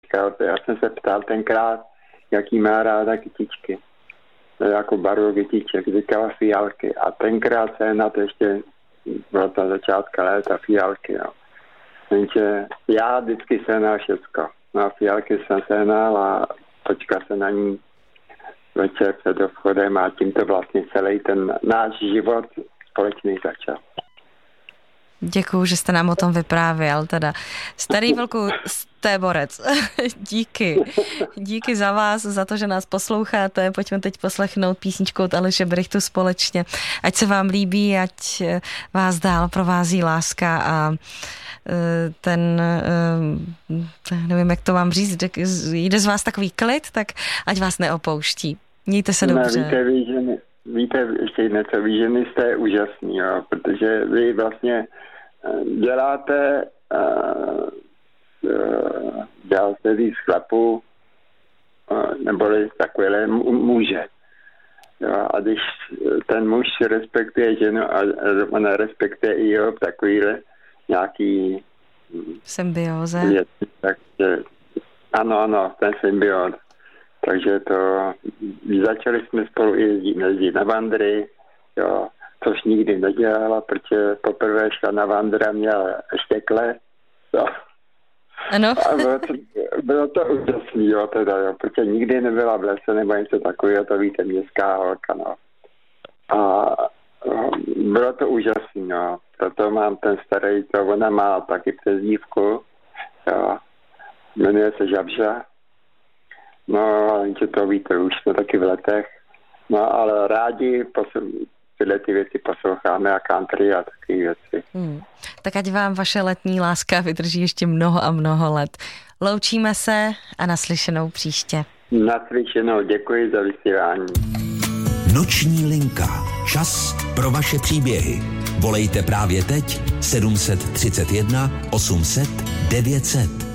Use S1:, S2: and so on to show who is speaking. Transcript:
S1: Já jsem se ptal tenkrát, jaký má ráda kytičky. Jako barvu kytiček, říkala fialky. A tenkrát se na to ještě bylo to začátka léta fialky. No. Takže já vždycky sehnal všecko. No a fialky jsem sehnal a počkal se na ní večer před obchodem a tímto vlastně celý ten náš život společný začal.
S2: Děkuju, že jste nám o tom vyprávěl. Teda. Starý Vlku Stéborec, díky. Díky za vás, za to, že nás posloucháte. Pojďme teď poslechnout písničku od Aleše Brychtu společně. Ať se vám líbí, ať vás dál provází láska a nevím, jak to vám říct, jde z vás takový klid, tak ať vás neopouští. Mějte se dobře.
S1: Víte, ještě něco, vy ženy jste úžasný, jo, protože vy vlastně děláte z chlapů neboli takovéhle muže. Jo, a když ten muž respektuje ženu a ona respektuje i jeho takovýhle nějaký
S2: symbióze.
S1: Takže ano, ten symbióz. Takže začali jsme spolu jezdit na vandry, jo, což nikdy nedělala, protože poprvé šla na vandry a měla štekle. Jo.
S2: Ano.
S1: A bylo to úžasný, jo, teda, jo, protože nikdy nebyla v lese nebo něco takového, to víte, městská holka, no. A bylo to úžasný, no. Proto mám ten starý, to ona má taky přezdívku, jo. Jmenuje se Žabža. No, že to víte, už jsme taky v letech. No, ale rádi tyhle ty věci posloucháme a country a takové věci.
S2: Tak ať vám vaše letní láska vydrží ještě mnoho a mnoho let. Loučíme se a naslyšenou příště.
S1: Naslyšenou, děkuji za vysílání.
S3: Noční linka. Čas pro vaše příběhy. Volejte právě teď 731 800 900.